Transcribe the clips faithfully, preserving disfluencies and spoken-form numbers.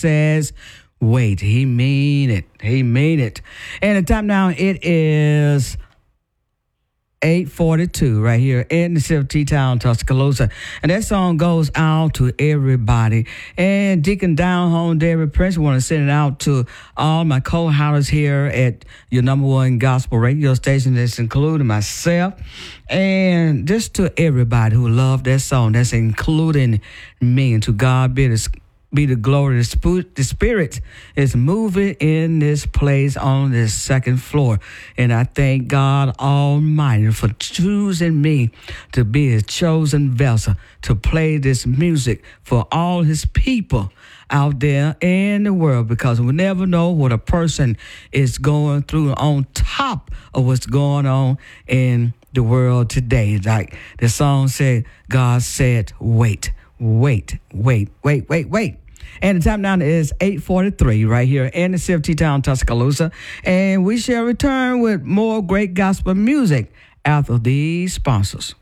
says, wait, he mean it. He mean it. And the time now, it is eight forty-two right here in the city of T-Town, Tuscaloosa. And that song goes out to everybody. And Deacon Down Home, David Prince, want to send it out to all my co-holders here at your number one gospel radio station. That's including myself. And just to everybody who loved that song, that's including me. And to God be the Be the glory. The, sp- the Spirit is moving in this place on this second floor. And I thank God Almighty for choosing me to be His chosen vessel to play this music for all His people out there in the world, because we never know what a person is going through on top of what's going on in the world today. Like the song said, God said, wait, wait, wait, wait, wait, wait. And the time now is eight forty-three right here in the city of T-Town, Tuscaloosa. And we shall return with more great gospel music after these sponsors.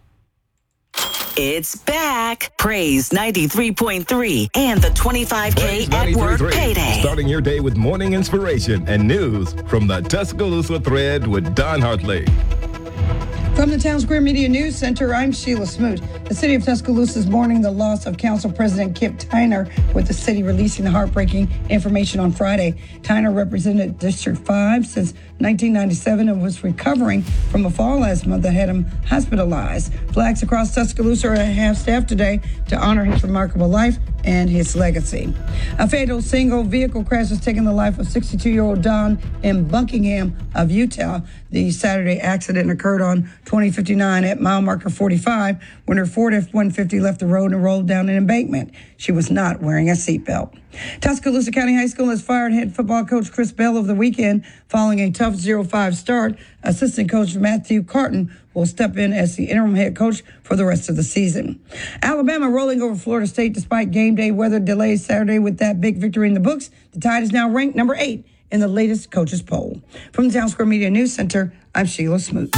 It's back. Praise ninety-three point three and the twenty-five K at work payday. Starting your day with morning inspiration and news from the Tuscaloosa Thread with Don Hartley. From the Town Square Media News Center, I'm Sheila Smoot. The city of Tuscaloosa is mourning the loss of Council President Kip Tyner, with the city releasing the heartbreaking information on Friday. Tyner represented District five since nineteen ninety-seven and was recovering from a fall last month that had him hospitalized. Flags across Tuscaloosa are half-staffed today to honor his remarkable life and his legacy. A fatal single vehicle crash has taken the life of sixty-two-year-old Don in Buckingham of Utah. The Saturday accident occurred on twenty fifty-nine at mile marker forty-five when her Ford F one fifty left the road and rolled down an embankment. She was not wearing a seatbelt. Tuscaloosa County High School has fired head football coach Chris Bell over the weekend following a tough oh five start. Assistant coach Matthew Carton will step in as the interim head coach for the rest of the season. Alabama rolling over Florida State despite game day weather delays Saturday with that big victory in the books. The Tide is now ranked number eight in the latest coaches poll. From the Town Square Media News Center, I'm Sheila Smoot.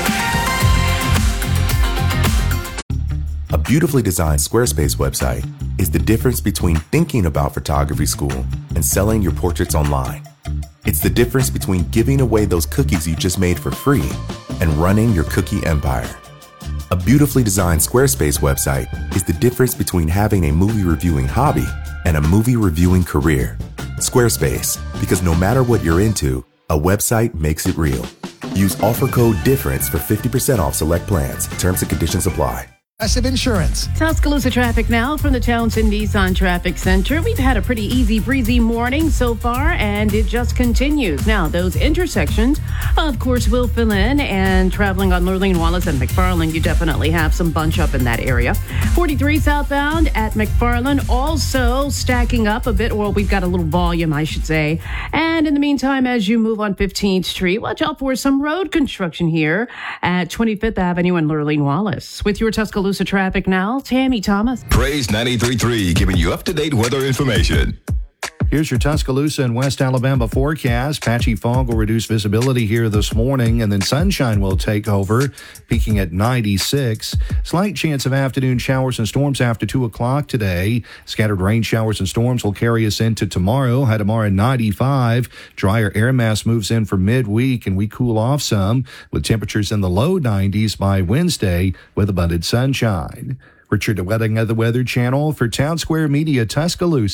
A beautifully designed Squarespace website is the difference between thinking about photography school and selling your portraits online. It's the difference between giving away those cookies you just made for free and running your cookie empire. A beautifully designed Squarespace website is the difference between having a movie reviewing hobby and a movie reviewing career. Squarespace, because no matter what you're into, a website makes it real. Use offer code DIFFERENCE for fifty percent off select plans. Terms and conditions apply. Progressive Insurance. Tuscaloosa traffic now from the Townsend Nissan Traffic Center. We've had a pretty easy breezy morning so far, and it just continues. Now, those intersections, of course, will fill in, and traveling on Lurleen Wallace and McFarland, you definitely have some bunch up in that area. forty-three southbound at McFarland, also stacking up a bit, or we've got a little volume, I should say. And in the meantime, as you move on fifteenth Street, watch out for some road construction here at twenty-fifth Avenue and Lurleen Wallace. With your Tuscaloosa traffic now, Tammy Thomas. Praise ninety-three point three, giving you up-to-date weather information. Here's your Tuscaloosa and West Alabama forecast. Patchy fog will reduce visibility here this morning, and then sunshine will take over, peaking at ninety-six. Slight chance of afternoon showers and storms after two o'clock today. Scattered rain showers and storms will carry us into tomorrow. High tomorrow at ninety-five. Drier air mass moves in for midweek, and we cool off some with temperatures in the low nineties by Wednesday with abundant sunshine. Richard Wedding of the Weather Channel for Town Square Media, Tuscaloosa.